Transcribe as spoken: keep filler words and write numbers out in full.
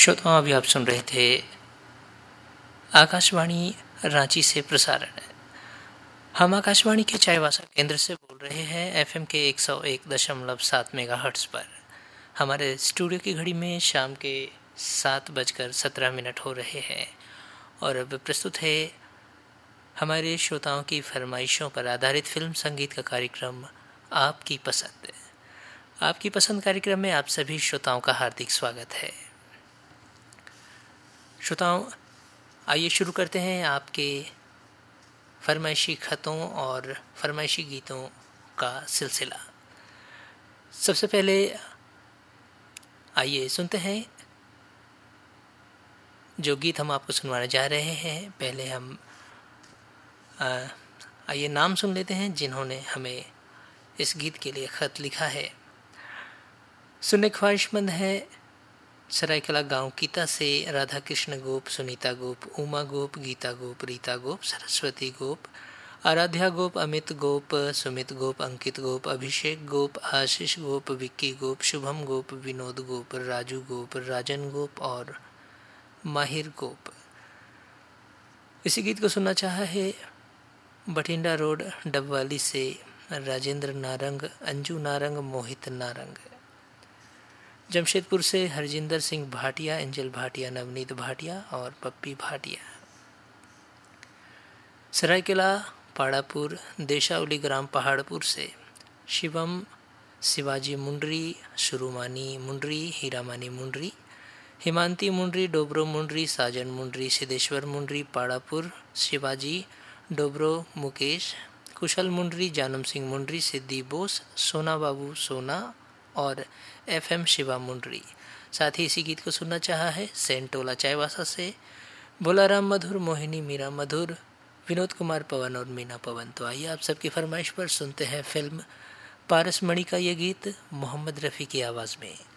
श्रोताओं, अभी आप सुन रहे थे आकाशवाणी रांची से प्रसारण। हम आकाशवाणी के चाईबासा केंद्र से बोल रहे हैं एफएम के एक सौ एक दशमलव सात मेगाहर्ट्ज पर। हमारे स्टूडियो की घड़ी में शाम के सात बजकर सत्रह मिनट हो रहे हैं और अब प्रस्तुत है हमारे श्रोताओं की फरमाइशों पर आधारित फिल्म संगीत का कार्यक्रम आपकी पसंद। आपकी पसंद कार्यक्रम में आप सभी श्रोताओं का हार्दिक स्वागत है। श्रोताओं, आइए शुरू करते हैं आपके फरमाइशी खतों और फरमाइशी गीतों का सिलसिला। सबसे पहले आइए सुनते हैं जो गीत हम आपको सुनवाने जा रहे हैं। पहले हम आइए नाम सुन लेते हैं जिन्होंने हमें इस गीत के लिए खत लिखा है। सुनने ख्वाहिशमंद है सरायकला गांव कीता से राधा कृष्ण गोप, सुनीता गोप, उमा गोप, गीता गोप, रीता गोप, सरस्वती गोप, आराध्या गोप, अमित गोप, सुमित गोप, अंकित गोप, अभिषेक गोप, आशीष गोप, विक्की गोप, शुभम गोप, विनोद गोप, राजू गोप, राजन गोप और माहिर गोप। इसी गीत को सुनना चाहा है बठिंडा रोड डबवाली से राजेंद्र नारंग, अंजू नारंग, मोहित नारंग। जमशेदपुर से हरजिंदर सिंह भाटिया, एंजल भाटिया, नवनीत भाटिया और पप्पी भाटिया। सरायकेला पाड़ापुर देशावली ग्राम पहाड़पुर से शिवम, शिवाजी मुंडरी, शुरुमानी मुंडरी, हीरामानी मुंडरी, हिमांती मुंडरी, डोबरो मुंडरी, साजन मुंडरी, सिद्धेश्वर मुंडरी, पाड़ापुर, शिवाजी, डोबरो, मुकेश, कुशल मुंडरी, जानम सिंह मुंडरी, सिद्धि बोस, सोना बाबू सोना और एफएम शिवा मुंडरी। साथ ही इसी गीत को सुनना चाहा है सेंटोला चाईबासा से भोलाराम मधुर, मोहिनी मीरा मधुर, विनोद कुमार पवन और मीना पवन। तो आइए आप सबकी फरमाइश पर सुनते हैं फिल्म पारसमणि का ये गीत मोहम्मद रफ़ी की आवाज़ में।